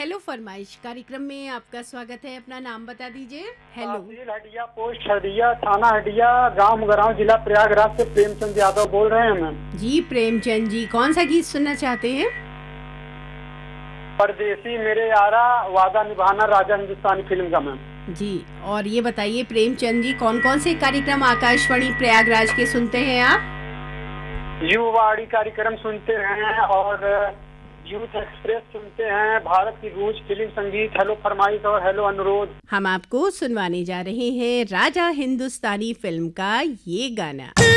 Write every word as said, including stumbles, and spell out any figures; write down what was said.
Hello फरमाइश कार्यक्रम में आपका स्वागत है। अपना नाम बता दीजिए। हेलो। तहसील हटिया, पोस्ट हटिया, थाना हटिया, गांव मुगरांव, जिला प्रयागराज से प्रेमचंद यादव बोल रहे हैं मैम। जी प्रेमचंद जी, कौन सा गीत सुनना चाहते हैं? परदेसी मेरे यारा, वादा निभाना, राजा हिंदुस्तानी फिल्म का मैम। जी, और ये बताइए प्रेमचंद जी, कौन कौन से कार्यक्रम आकाशवाणी प्रयागराज के सुनते हैं आप? युवाड़ी कार्यक्रम सुनते हैं और यूथ एक्सप्रेस सुनते हैं, भारत की गूंज, फिल्म संगीत, हेलो फरमाइश और हेलो अनुरोध। हम आपको सुनवाने जा रहे हैं राजा हिंदुस्तानी फिल्म का ये गाना।